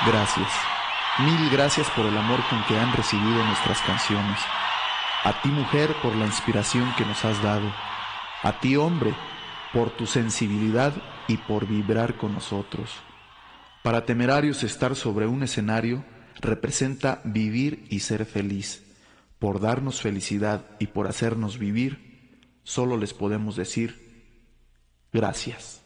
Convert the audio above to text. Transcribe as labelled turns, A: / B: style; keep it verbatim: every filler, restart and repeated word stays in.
A: Gracias. Mil gracias por el amor con que han recibido nuestras canciones. A ti, mujer, por la inspiración que nos has dado. A ti, hombre, por tu sensibilidad y por vibrar con nosotros. Para Temerarios, estar sobre un escenario representa vivir y ser feliz. Por darnos felicidad y por hacernos vivir, solo les podemos decir gracias.